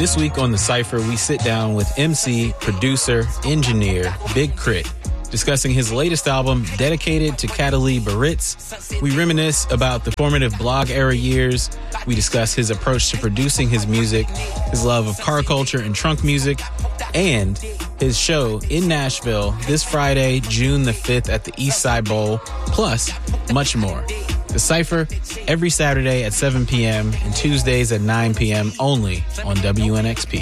This week on The Cypher, we sit down with MC, producer, engineer, Big Crit, discussing his latest album, dedicated to Kadalee Baritz. We reminisce about the formative blog era years. We discuss his approach to producing his music, his love of car culture and trunk music, and his show in Nashville this Friday, June the 5th at the Eastside Bowl, plus much more. The Cypher, every Saturday at 7 p.m. and Tuesdays at 9 p.m. only on WNXP.